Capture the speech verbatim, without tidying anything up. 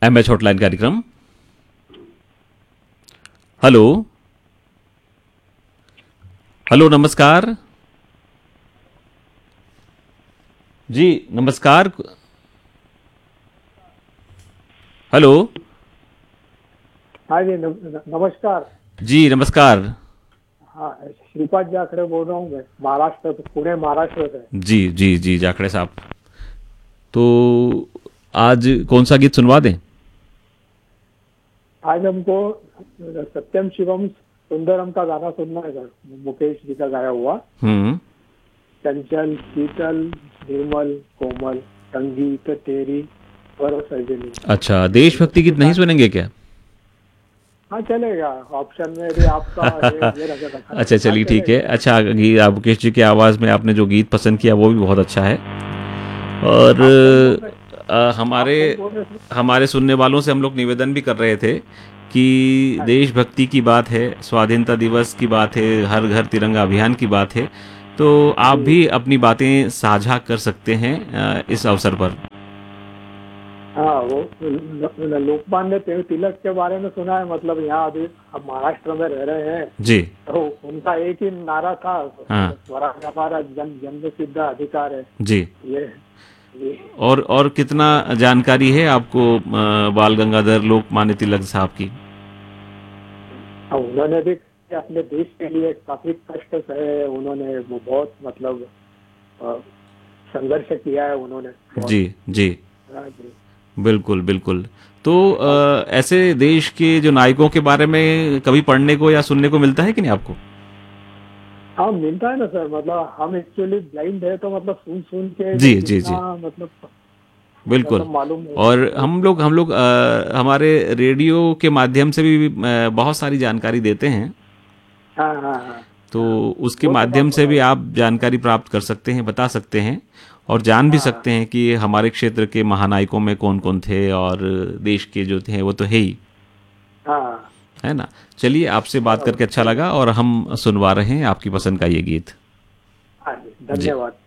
M H hotline कार्यक्रम। Hello hello, नमस्कार जी, नमस्कार। हेलो हाँ जी, नम- नमस्कार। जी, नमस्कार। हाँ, श्रीपाद जाखड़े बोल रहा हूँ मैं, महाराष्ट्र से, पुणे महाराष्ट्र से। जी जी जी, जाखड़े साहब। तो आज कौन सा गीत सुनवा दें? आज हमको सत्यम शिवम सुंदरम का गाना सुनना है सर, मुकेश जी का गाया हुआ। हम्म। चंचल शीतल निर्मल कोमल संगीत तेरी पर सजनी। अच्छा, देशभक्ति गीत ये नहीं गा- सुनेंगे क्या? हाँ चलेगा, ऑप्शन में भी आपका ये ये रखा रखा है। अच्छा, हाँ चलिए ठीक है। चलेगा। अच्छा, गीत आप मुकेश जी की आवाज़ में आपने जो गीत पसंद किया वो भी बहुत अच्छा है। और आप कौन बोल रहे अ, आप हमारे कौन बोल रहे थे? हमारे सुनने वालों से हम लोग निवेदन भी कर रहे थे कि हाँ जी। देशभक्ति की बात है, स्वाधीनता दिवस की बात है, हर घर तिरंगा अभियान की बात है। तो आप जी। भी अपनी बातें साझा कर सकते हैं अ, इस अवसर पर। हाँ, वो ल- ल- लोकमान्य ति- तिलक के बारे में सुना है। मतलब यहाँ अभी हम महाराष्ट्र में रह रहे हैं, जी। तो उनका एक ही नारा था, हाँ। स्वराज हमारा जन जन्म सिद्ध अधिकार है। जी। ये ये और और कितना जानकारी है आपको अ, बाल गंगाधर लोकमान्य तिलक साहब की? हाँ, उन्होंने भी अपने देश के लिए काफी कष्ट सहे। उन्होंने वो बहुत मतलब अ, संघर्ष किया है उन्होंने बहुत। जी जी, हाँ जी। बिल्कुल बिल्कुल। तो और अ, ऐसे देश के जो नायकों के बारे में कभी पढ़ने को या सुनने को मिलता है कि नहीं आपको? हाँ, मिलता है ना सर। मतलब हम एक्चुअली ब्लाइंड है, तो मतलब सुन सुन के जी भी जी जितना जी, मतलब बिल्कुल। मतलब मालूम है और वो। हम लोग हम लोग अ, हमारे रेडियो के माध्यम से भी अ, बहुत सारी जानकारी देते हैं। हाँ हाँ हाँ तो हाँ, उसके वो तो बात माध्यम से भी बराबर। आप जानकारी प्राप्त कर सकते हैं, बता सकते हैं और जान भी हाँ सकते हैं कि हमारे क्षेत्र के महानायकों में कौन कौन थे, और देश के जो थे वो तो है ही, हाँ। है ना। चलिए, आपसे बात बराबर, करके अच्छा चलिए। लगा और हम सुनवा रहे हैं आपकी पसंद का ये गीत। हाँ जी, जी। धन्यवाद।